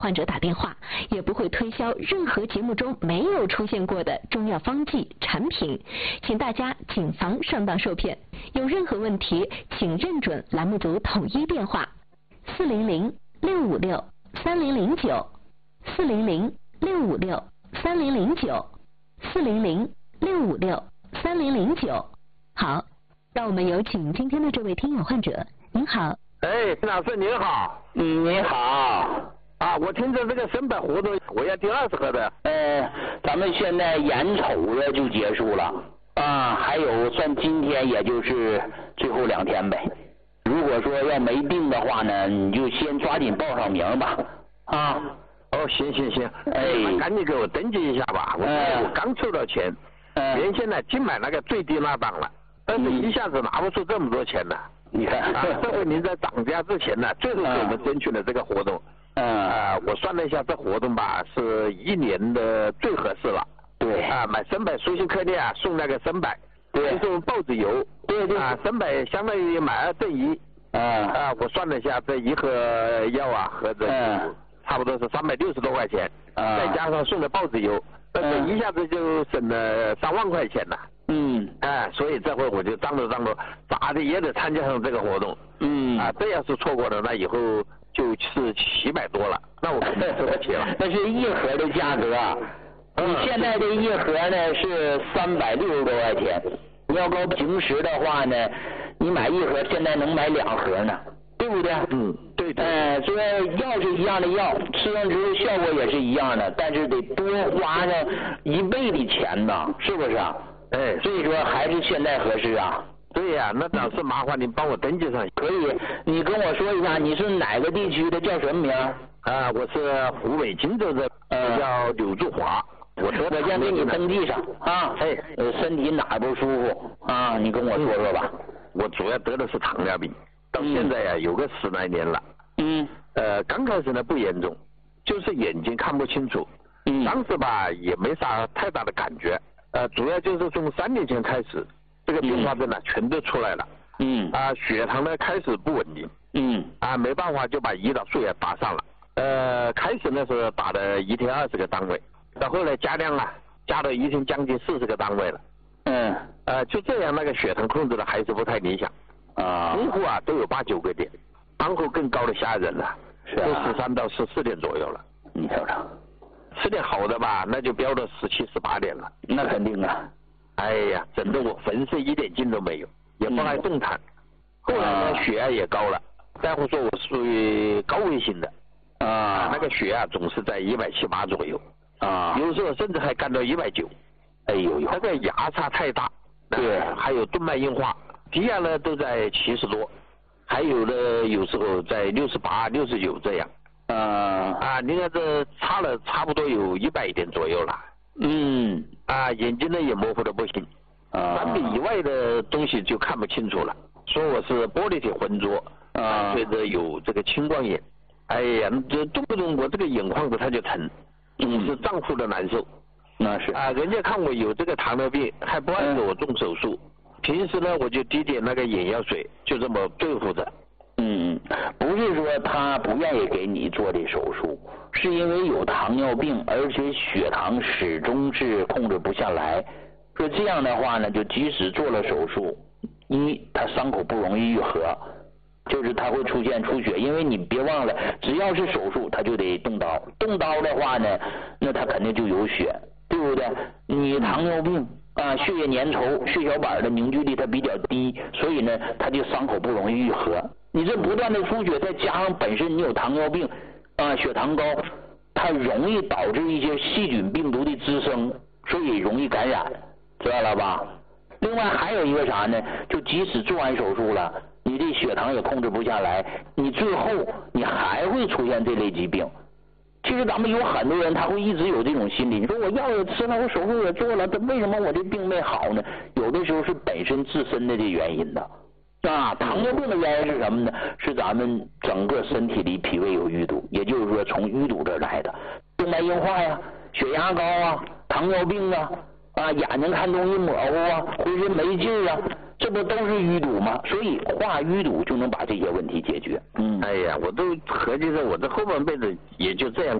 患者打电话，也不会推销任何节目中没有出现过的中药方剂产品，请大家谨防上当受骗。有任何问题，请认准栏目组统一电话400-656-3009，400-656-3009。好，让我们有请今天的这位听友患者。您好。 哎，陈老师您好。 你好。 啊，我听着这个申百活动，我要第20盒的。 咱们现在眼瞅着就结束了啊，还有算今天也就是最后2天呗。如果说要没病的话呢，你就先抓紧报上名吧。啊。 哦，行。 哎， 那赶紧给我登记一下吧。我刚凑到钱，原先呢净买那个最低那档了，但是一下子拿不出这么多钱呢。 你看， 这回您在涨价之前呢，最后给我们争取了这个活动。我算了一下，这活动吧是1年的最合适了。 对。 买300舒心颗粒送那个300， 对， 送豹子油。 对。 300相当于买2赠1。我算了一下，这一盒药合着差不多是360多块钱，再加上送的豹子油，这一下子就省了3万块钱了。所以这回我就张罗，咋的也得参加上这个活动。这要是错过了，那以后就是700多了，那我肯定吃不起了。 那是一盒的价格啊，你现在这一盒呢是360多块钱，你要搞平时的话呢，你买一盒现在能买2盒呢，对不对？ 对。 虽然药是一样的药，吃上之后效果也是一样的，但是得多花上1倍的钱呢，是不是啊？所以说还是现在合适啊。 对呀，那倒是麻烦您帮我登记上。 可以，你跟我说一下你是哪个地区的，叫什么名？ 我是湖北荆州的，叫柳柱华。我先给你登记上啊。身体哪不舒服啊？你跟我说说吧。 我主要得的是糖尿病，到现在呀有个10来年了。刚开始呢不严重，就是眼睛看不清楚。当时吧也没啥太大的感觉。主要就是从3年前开始，这个并发症呢全都出来了。血糖呢开始不稳定。没办法就把胰岛素也打上了。开始呢是打的1天20个单位，到后来加量加到1天将近40个单位了。就这样那个血糖控制的还是不太理想。中午都有8、9个点，饭后更高的吓人了，都13到14点左右了。 你瞅瞅。 吃点好的吧，那就飙到17、18点了。 那肯定啊。 哎呀，整得我浑身一点劲都没有，也不爱动弹。后来呢，血压也高了，大夫说我属于高危型的。那个血压总是在170、180左右。有时候甚至还干到190。 哎呦， 那个压差太大。 对。 还有动脉硬化，低压呢都在70多，还有的有时候在68、69这样。你看这差不多有100点左右了。眼睛呢也模糊的不行，3米以外的东西就看不清楚了，说我是玻璃体浑浊，随着有这个青光眼。哎呀，这动不动我这个眼眶子它就疼，是丈夫的难受。 那是人家看我有这个糖尿病，还不爱给我动手术。平时呢我就滴点那个眼药水，就这么对付着。 不是说他不愿意给你做这手术，是因为有糖尿病，而且血糖始终是控制不下来。说这样的话呢，就即使做了手术，他伤口不容易愈合，就是他会出现出血。因为你别忘了，只要是手术，他就得动刀，动刀的话呢，那他肯定就有血，对不对？你糖尿病血液粘稠，血小板的凝聚力它比较低，所以呢，它就伤口不容易愈合。你这不断的出血，再加上本身你有糖尿病，血糖高，它容易导致一些细菌病毒的滋生，所以容易感染，知道了吧？另外还有一个啥呢？就即使做完手术了，你这血糖也控制不下来，你最后你还会出现这类疾病。其实咱们有很多人他会一直有这种心理，你说我药也吃了，我手术也做了，为什么我这病没好呢？有的时候是本身自身的这原因的。糖尿病的原因是什么呢？是咱们整个身体里脾胃有淤堵，也就是说从淤堵这儿来的。动脉硬化呀，血压高糖尿病眼睛看东西模糊浑身没劲这不都是淤堵吗？所以化淤堵就能把这些问题解决。 哎呀，我都合计着我这后半辈子也就这样